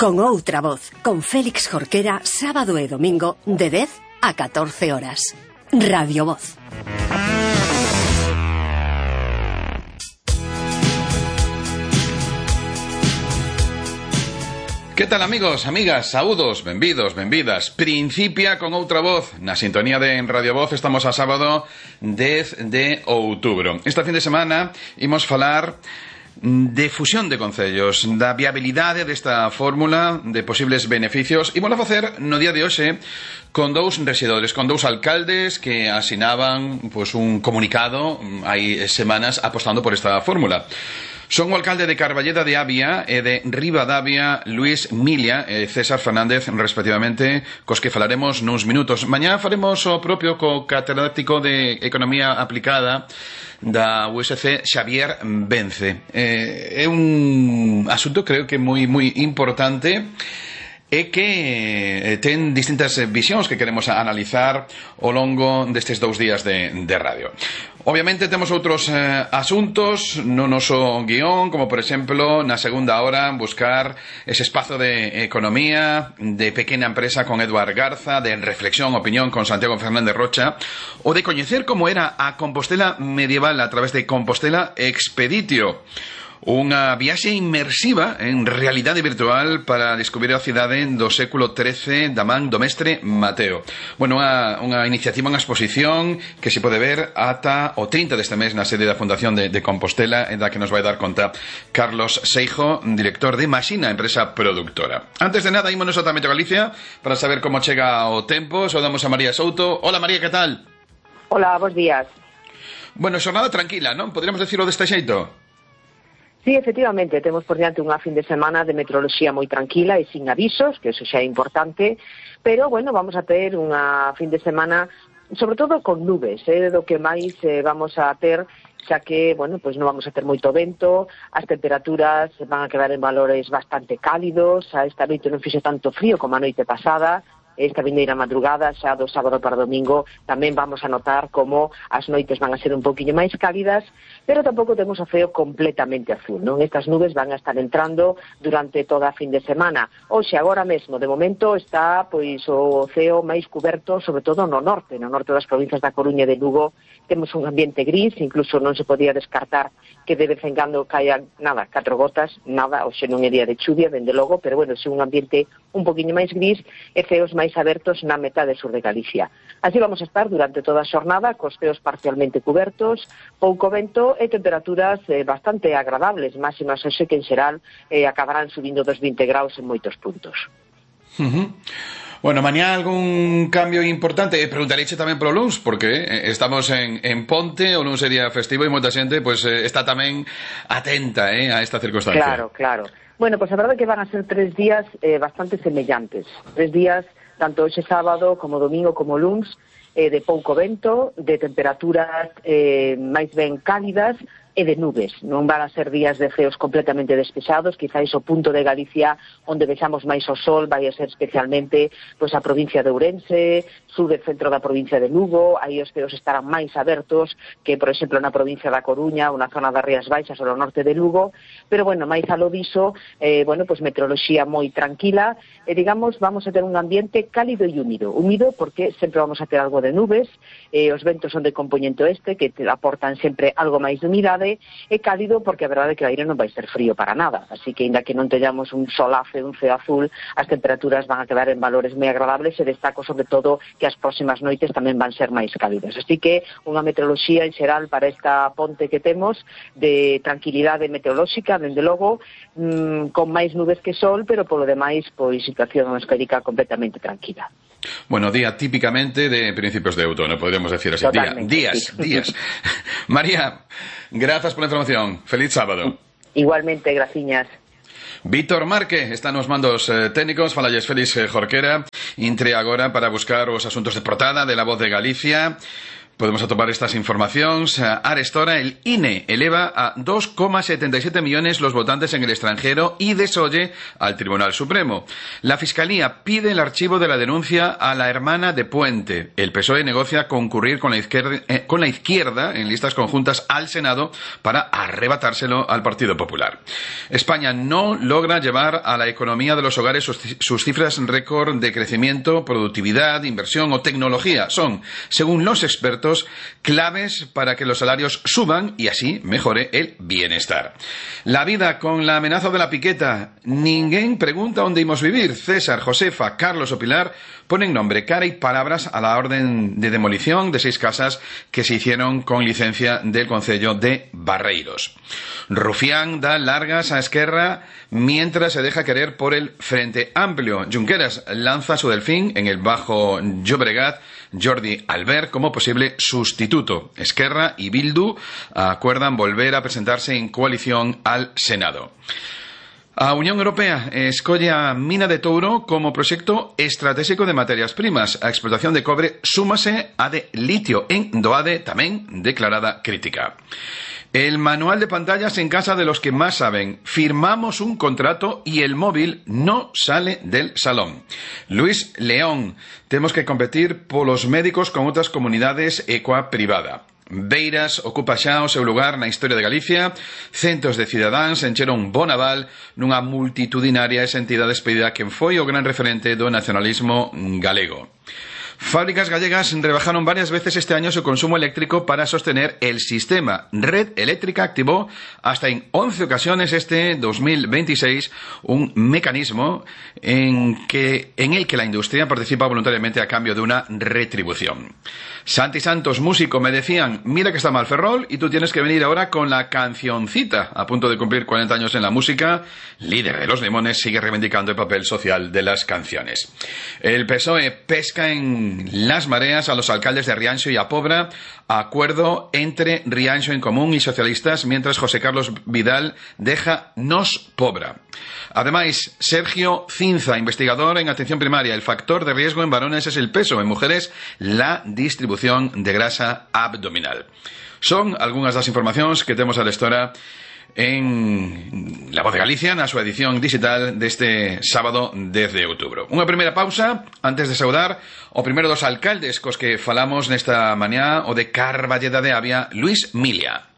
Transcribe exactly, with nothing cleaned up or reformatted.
Con outra voz, con Félix Jorquera, sábado e domingo, de dez a catorce horas. Radio Voz. Que tal, amigos, amigas, saúdos, benvidos, benvidas. Principia con outra voz. Na sintonía de Radio Voz estamos a sábado dez de outubro. Esta fin de semana imos falar de fusión de concellos, da viabilidade desta fórmula, de posibles beneficios, e vamos a facer no día de hoxe con dous rexedores, con dous alcaldes que asinaban pues, un comunicado hai semanas apostando por esta fórmula. Son o alcalde de Carballeda de Avia e de Ribadavia, Luís Milia e César Fernández, respectivamente, cos que falaremos nuns minutos. Mañá faremos o propio co catedrático de Economía Aplicada da U S C, Xavier Vence. Eh, é un asunto, creo que moi moi importante, e que ten distintas visións que queremos analizar ao longo destes dous días de, de radio. Obviamente temos outros eh, asuntos no noso guión, como por exemplo na segunda hora buscar ese espazo de economía, de pequena empresa con Eduard Garza, de reflexión, opinión con Santiago Fernández Rocha, ou de coñecer como era a Compostela medieval a través de Compostela Expeditio. Unha viaxe inmersiva en realidade virtual para descubrir a cidade do século trece da man do mestre Mateo. Bueno, unha, unha iniciativa, unha exposición que se pode ver ata o trinta deste mes na sede da Fundación de, de Compostela, en da que nos vai dar conta Carlos Seijo, director de Maxina, empresa productora. Antes de nada, ímonos a Meteo Galicia para saber como chega o tempo. Saudamos a María Souto. Hola, María, que tal? Hola, bons días. Bueno, xornada tranquila, non? Poderíamos decirlo deste xeito? Sí, efectivamente, temos por diante unha fin de semana de meteoroloxía moi tranquila e sin avisos, que eso xa é importante, pero, bueno, vamos a ter unha fin de semana, sobre todo con nubes, eh, do que máis eh, vamos a ter, xa que, bueno, pois non vamos a ter moito vento, as temperaturas van a quedar en valores bastante cálidos, a esta noite non fixe tanto frío como a noite pasada, esta vindeira madrugada, xa do sábado para domingo, tamén vamos a notar como as noites van a ser un poquinho máis cálidas, pero tampouco temos o ceo completamente azul, non? Estas nubes van a estar entrando durante toda a fin de semana. Oxe, agora mesmo, de momento, está pois o ceo máis cuberto, sobre todo no norte, no norte das provincias da Coruña e de Lugo, temos un ambiente gris, incluso non se podía descartar que de vez en cando caian, nada, catro gotas, nada, oxe non é día de chuvia, dende logo, pero bueno, é un ambiente un poquinho máis gris e ceos máis abertos na metade sur de Galicia. Así vamos a estar durante toda a xornada, cos ceos parcialmente cubertos, pouco vento e temperaturas eh, bastante agradables, máximas hoxe que en xeral eh, acabarán subindo dos vinte graus en moitos puntos. Uh-huh. Bueno, mañá algún cambio importante? Preguntareiche tamén pro luns, porque estamos en, en Ponte, o luns sería festivo e moita xente pues, está tamén atenta eh, a esta circunstancia. Claro, claro. Bueno, pues a verdade é que van a ser tres días eh, bastante semellantes. Tres días, tanto hoxe sábado como domingo como luns, eh, de pouco vento, de temperaturas eh, máis ben cálidas, e de nubes. Non van a ser días de ceos completamente despexados, quizáis o punto de Galicia onde vexamos máis o sol vai a ser especialmente pois, a provincia de Ourense, sur e centro da provincia de Lugo, aí os ceos estarán máis abertos que, por exemplo, na provincia da Coruña ou na zona das Rías Baixas ou no norte de Lugo, pero, bueno, máis alo diso, eh, bueno, pois meteoroloxía moi tranquila, e, digamos, vamos a ter un ambiente cálido e húmido. Húmido porque sempre vamos a ter algo de nubes, eh, os ventos son de componente oeste, que te aportan sempre algo máis de humidade, é cálido porque a verdade é que o aire non vai ser frío para nada, así que ainda que non teñamos un solace, un ceo azul, as temperaturas van a quedar en valores moi agradables e destaco sobre todo que as próximas noites tamén van ser máis cálidas, así que unha meteoroloxía en xeral para esta ponte que temos de tranquilidade meteorolóxica, dende logo mmm, con máis nubes que sol, pero polo demais pois situación atmosférica completamente tranquila. Bueno, día típicamente de principios de outono, podríamos decir así. Día, días, sí. días. María, gracias por la información. Feliz sábado. Igualmente, graciñas. Víctor Marque está nos mandos eh, técnicos. Falalles Félix eh, Jorquera. Intre agora para buscar os asuntos de portada de La Voz de Galicia. Podemos atopar estas informacións. Arestora, el I N E eleva a dos coma setenta y siete millones los votantes en el extranjero y desoye al Tribunal Supremo. La Fiscalía pide el archivo de la denuncia a la hermana de Puente. El P S O E negocia concurrir con la izquierda, eh, con la izquierda en listas conjuntas al Senado para arrebatárselo al Partido Popular. España no logra llevar a la economía de los hogares sus, sus cifras récord de crecimiento, productividad, inversión o tecnología. Son, según los expertos, claves para que los salarios suban y así mejore el bienestar. La vida con la amenaza de la piqueta. Ninguén pregunta dónde íbamos vivir. César, Josefa, Carlos o Pilar ponen nombre, cara y palabras a la orden de demolición de seis casas que se hicieron con licencia del Concello de Barreiros. Rufián da largas a Esquerra mientras se deja querer por el Frente Amplio. Junqueras lanza su delfín en el Bajo Llobregat. Jordi Albert como posible sustituto. Esquerra y Bildu acuerdan volver a presentarse en coalición al Senado. A Unión Europea escolle a Mina de Touro como proxecto estratégico de materias primas. A explotación de cobre súmase a de litio en Doade, tamén declarada crítica. El manual de pantallas en casa de los que más saben. Firmamos un contrato y el móvil no sale del salón. Luis León. Temos que competir polos médicos con outras comunidades e coa privada. Beiras ocupa xa o seu lugar na historia de Galicia. Centos de cidadáns encheron Bonaval nunha multitudinaria e sentida despedida que foi o gran referente do nacionalismo galego. Fábricas gallegas rebajaron varias veces este año su consumo eléctrico para sostener el sistema. Red Eléctrica activó hasta en once ocasiones este dos mil veintiséis un mecanismo en, que, en el que la industria participa voluntariamente a cambio de una retribución. Santi Santos, músico, me decían, mira que está mal Ferrol y tú tienes que venir ahora con la cancioncita. A punto de cumplir cuarenta años en la música, líder de Los Limones sigue reivindicando el papel social de las canciones. El P S O E pesca en las mareas a los alcaldes de Rianxo y a Pobra, acuerdo entre Rianxo en Común y socialistas, mientras José Carlos Vidal deja Nos Pobra. Además, Sergio Cinza, investigador en atención primaria, el factor de riesgo en varones es el peso, en mujeres la distribución de grasa abdominal. Son algunas das informacións que temos a lestora en La Voz de Galicia na súa edición digital deste sábado dez de outubro. Unha primeira pausa antes de saudar o primeiro dos alcaldes cos que falamos nesta mañá, o de Carballeda de Avia, Luis Milia.